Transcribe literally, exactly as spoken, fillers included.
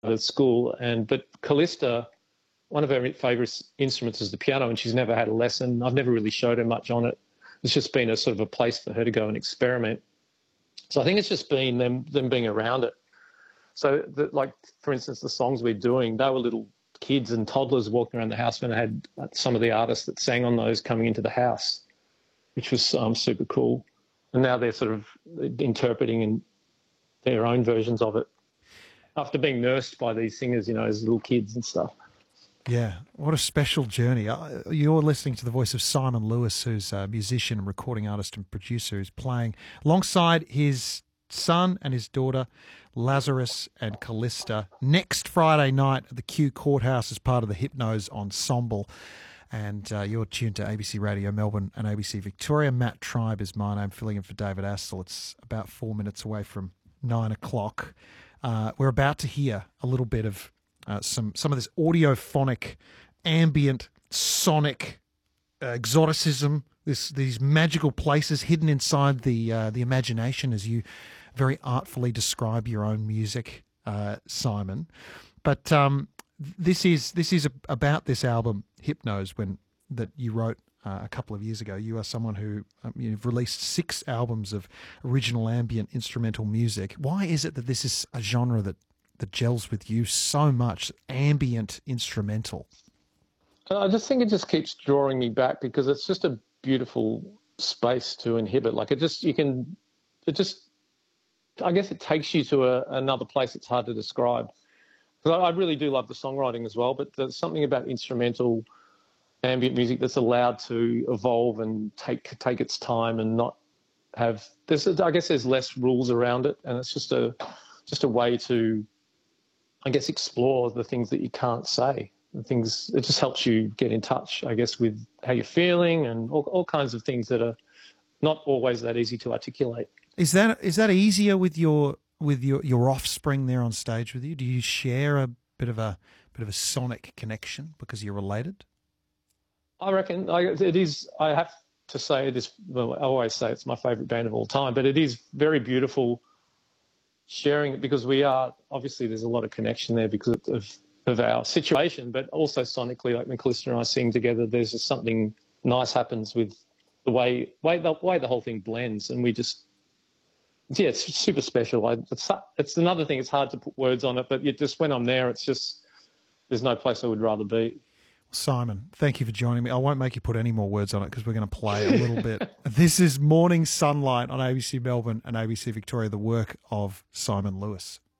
at school, and but Callista, one of her favourite instruments is the piano, and she's never had a lesson. I've never really showed her much on it. It's just been a sort of a place for her to go and experiment. So I think it's just been them them being around it. So, the, like, for instance, the songs we're doing, they were little kids and toddlers walking around the house when I had some of the artists that sang on those coming into the house, which was um, super cool. And now they're sort of interpreting in their own versions of it after being nursed by these singers, you know, as little kids and stuff. Yeah, what a special journey. You're listening to the voice of Simon Lewis, who's a musician, recording artist and producer, who's playing alongside his son and his daughter, Lazarus and Callista, next Friday night at the Kew Courthouse as part of the Hypnose Ensemble. And uh, you're tuned to A B C Radio Melbourne and A B C Victoria. Matt Tribe is my name, filling in for David Astle. It's about four minutes away from nine o'clock. Uh, we're about to hear a little bit of uh, some some of this audiophonic, ambient, sonic uh, exoticism. This these magical places hidden inside the uh, the imagination, as you very artfully describe your own music, uh, Simon. But um, this is this is about this album Hypnose, when that you wrote uh, a couple of years ago. You are someone who um, you've released six albums of original ambient instrumental music. Why is it that this is a genre that that gels with you so much, ambient instrumental? I just think it just keeps drawing me back because it's just a beautiful space to inhabit. Like it just, you can, it just, I guess it takes you to a, another place it's hard to describe. Because I, I really do love the songwriting as well, but there's something about instrumental ambient music that's allowed to evolve and take take its time and not have. There's, I guess, there's less rules around it, and it's just a just a way to, I guess, explore the things that you can't say. The things, it just helps you get in touch, I guess, with how you're feeling and all, all kinds of things that are not always that easy to articulate. Is that is that easier with your with your, your offspring there on stage with you? Do you share a bit of a bit of a sonic connection because you're related? I reckon I, it is. I have to say it is. Well, I always say it's my favourite band of all time, but it is very beautiful sharing it because we are obviously there's a lot of connection there because of of our situation, but also sonically, like when Callista and I sing together, there's just something nice happens with the way way the way the whole thing blends, and we just. Yeah, it's super special. I, it's, it's another thing. It's hard to put words on it, but you just when I'm there, it's just there's no place I would rather be. Simon, thank you for joining me. I won't make you put any more words on it because we're going to play a little bit. This is Morning Sunlight on A B C Melbourne and A B C Victoria, the work of Simon Lewis.